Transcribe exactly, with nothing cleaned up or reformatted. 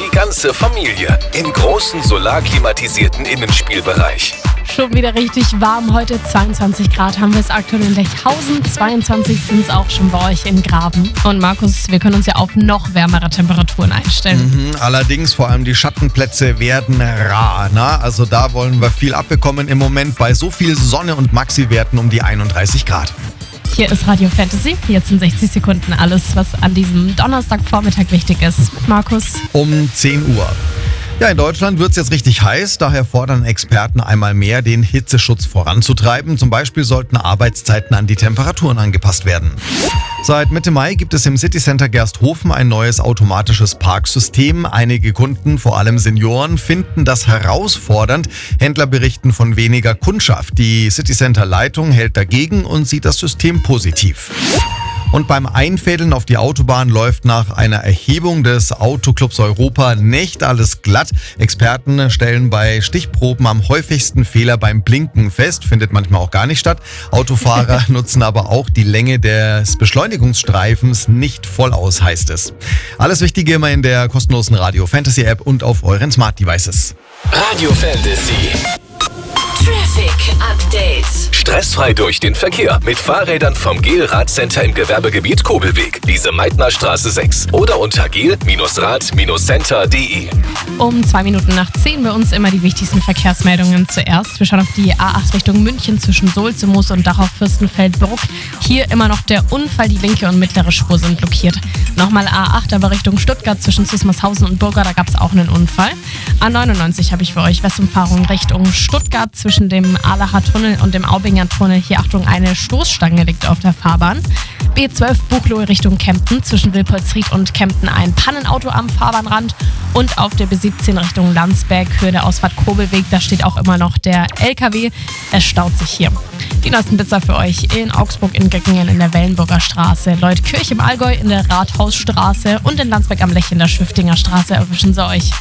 die ganze Familie im großen solarklimatisierten Innenspielbereich. Schon wieder richtig warm. Heute zweiundzwanzig Grad haben wir es aktuell in Lechhausen. zweiundzwanzig sind es auch schon bei euch in Graben. Und Markus, wir können uns ja auf noch wärmere Temperaturen einstellen. Mhm, allerdings vor allem die Schattenplätze werden rar. Na? Also da wollen wir viel abbekommen im Moment bei so viel Sonne und Maxi-Werten um die einunddreißig Grad. Hier ist Radio Fantasy. Jetzt in sechzig Sekunden alles, was an diesem Donnerstagvormittag wichtig ist. Markus? Um zehn Uhr. Ja, in Deutschland wird es jetzt richtig heiß, daher fordern Experten einmal mehr, den Hitzeschutz voranzutreiben. Zum Beispiel sollten Arbeitszeiten an die Temperaturen angepasst werden. Seit Mitte Mai gibt es im Citycenter Gersthofen ein neues automatisches Parksystem. Einige Kunden, vor allem Senioren, finden das herausfordernd. Händler berichten von weniger Kundschaft. Die Citycenter-Leitung hält dagegen und sieht das System positiv. Und beim Einfädeln auf die Autobahn läuft nach einer Erhebung des Autoclubs Europa nicht alles glatt. Experten stellen bei Stichproben am häufigsten Fehler beim Blinken fest, findet manchmal auch gar nicht statt. Autofahrer nutzen aber auch die Länge des Beschleunigungsstreifens nicht voll aus, heißt es. Alles Wichtige immer in der kostenlosen Radio Fantasy App und auf euren Smart Devices. Radio Fantasy. Traffic Update. Stressfrei durch den Verkehr mit Fahrrädern vom Gel Radcenter im Gewerbegebiet Kobelweg, Lise-Meitner-Straße sechs oder unter gel Rad Center punkt de. Um zwei Minuten nach zehn bei uns immer die wichtigsten Verkehrsmeldungen zuerst. Wir schauen auf die A acht Richtung München zwischen Sulzemoos und Dachau-Fürstenfeldbruck. Hier immer noch der Unfall, die linke und mittlere Spur sind blockiert. Nochmal A acht, aber Richtung Stuttgart zwischen Zusmarshausen und Burger, da gab es auch einen Unfall. A neunundneunzig habe ich für euch Westumfahrung Richtung Stuttgart zwischen dem Aalacher Tunnel und dem Aubinger Tunnel. Hier Achtung, eine Stoßstange liegt auf der Fahrbahn. B zwölf Buchloe Richtung Kempten zwischen Wilpolsried und Kempten ein Pannenauto am Fahrbahnrand. Und auf der B siebzehn Richtung Landsberg, Höhe der Ausfahrt Kobelweg, da steht auch immer noch der L K W. Es staut sich hier. Die neuesten Blitzer für euch in Augsburg in Göttingen in der Wellenburger Straße, Leutkirch im Allgäu in der Rathausstraße und in Landsberg am Lech in der Schwiftinger Straße erwischen sie euch.